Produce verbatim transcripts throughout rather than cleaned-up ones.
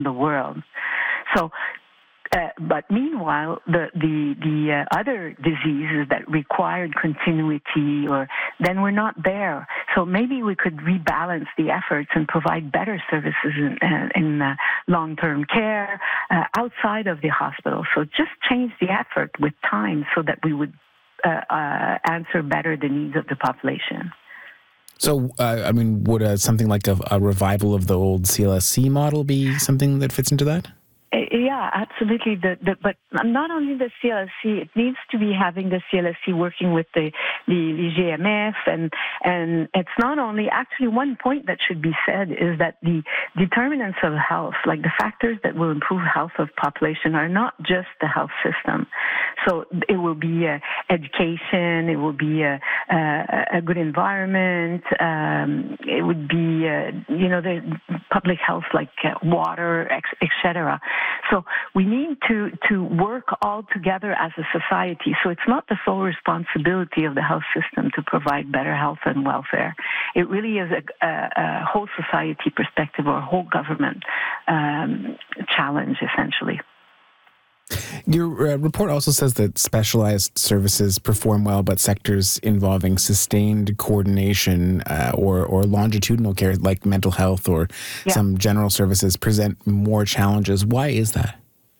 the world. So, uh, but meanwhile, the the the uh, other diseases that required continuity, or then we're not there. So maybe we could rebalance the efforts and provide better services in, uh, in uh, long-term care uh, outside of the hospital. So just change the effort with time so that we would uh, uh, answer better the needs of the population. So, uh, I mean, would uh, something like a, a revival of the old C L S C model be something that fits into that? Yeah, absolutely. The, the, but not only the C L S C, it needs to be having the C L S C working with the, the, the G M F. And, and it's not only, actually one point that should be said is that the determinants of health, like the factors that will improve health of population, are not just the health system. So it will be uh, education, it will be a, a, a good environment, um, it would be, uh, you know, the public health like uh, water, et cetera. So we need to, to work all together as a society. So it's not the sole responsibility of the health system to provide better health and welfare. It really is a, a, a whole society perspective or a whole government um, challenge, essentially. Your uh, report also says that specialized services perform well, but sectors involving sustained coordination uh, or, or longitudinal care, like mental health or yeah. some general services, present more challenges. Why is that?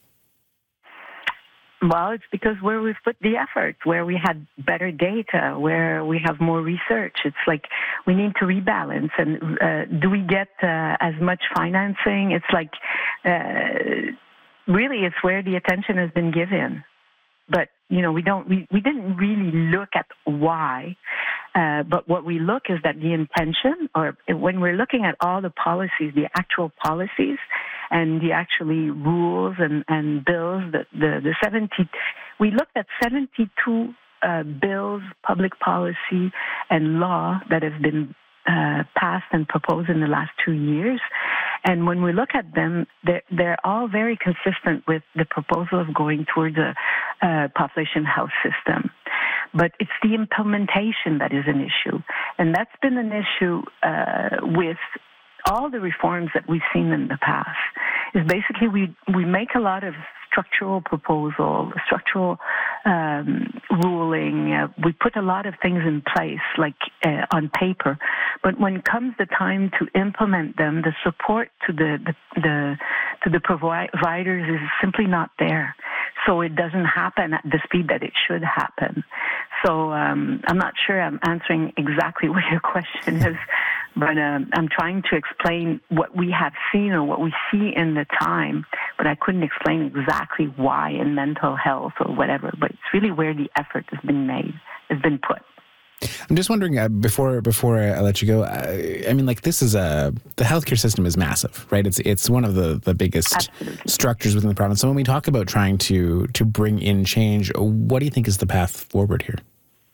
Well, it's because where we've put the effort, where we had better data, where we have more research. It's like we need to rebalance. And uh, do we get uh, as much financing? It's like... Uh, Really, it's where the attention has been given. But, you know, we don't, we, we didn't really look at why. Uh, but what we look is that the intention, or when we're looking at all the policies, the actual policies and the actually rules and, and bills, the, the, the seventy, we looked at seventy-two uh, bills, public policy and law that have been uh, passed and proposed in the last two years. And when we look at them, they're, they're all very consistent with the proposal of going towards a, a population health system. But it's the implementation that is an issue. And that's been an issue uh, with all the reforms that we've seen in the past. Is basically we, we make a lot of structural proposal, structural um, ruling. Uh, we put a lot of things in place, like uh, on paper. But when it comes the time to implement them, the support to the, the, the to the providers is simply not there. So it doesn't happen at the speed that it should happen. So um, I'm not sure I'm answering exactly what your question is, but um, I'm trying to explain what we have seen or what we see in the time, but I couldn't explain exactly why in mental health or whatever, but it's really where the effort has been made, has been put. I'm just wondering, uh, before before I let you go, uh, I mean, like, this is a, the healthcare system is massive, right? It's it's one of the, the biggest Absolutely. structures within the province. So when we talk about trying to to bring in change, what do you think is the path forward here?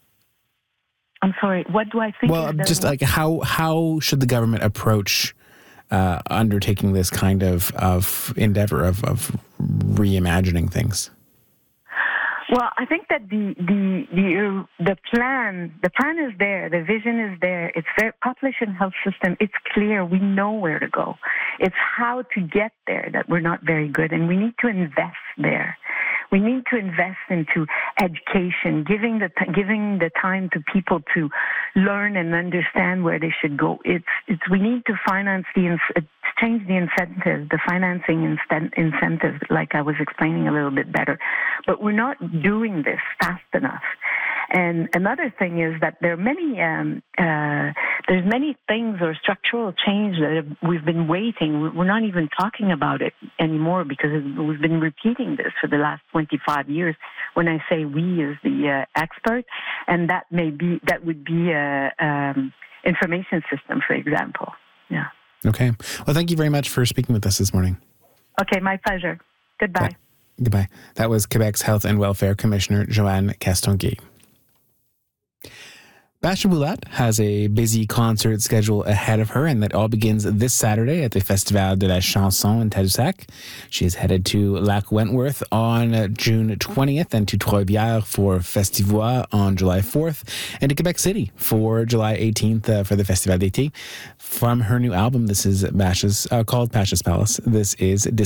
I'm sorry, what do I think? Well, just like how how should the government approach uh, undertaking this kind of, of endeavor of, of reimagining things? Well, I think that the the the the plan the plan is there, the vision is there. It's very population health system. It's clear. We know where to go. It's how to get there that we're not very good, and we need to invest there. We need to invest into education, giving the giving the time to people to learn and understand where they should go. It's it's we need to finance the change the incentives, the financing incentives, like I was explaining a little bit better. But we're not doing this fast enough. And another thing is that there are many, um, uh, there's many things or structural change that have, we've been waiting. We're not even talking about it anymore because we've been repeating this for the last twenty-five years. When I say we as the uh, expert, and that may be, that would be a um, information system, for example. Yeah. Okay. Well, thank you very much for speaking with us this morning. Okay, my pleasure. Goodbye. Bye. Goodbye. That was Quebec's Health and Welfare Commissioner, Joanne Castonguay. Bastien Boulat has a busy concert schedule ahead of her, and that all begins this Saturday at the Festival de la Chanson in Tadoussac. She is headed to Lac Wentworth on June twentieth and to Trois-Bières for Festivois on July fourth, and to Quebec City for July eighteenth uh, for the Festival d'été. From her new album, this is Bastia's, uh, called Bastia's Palace. This is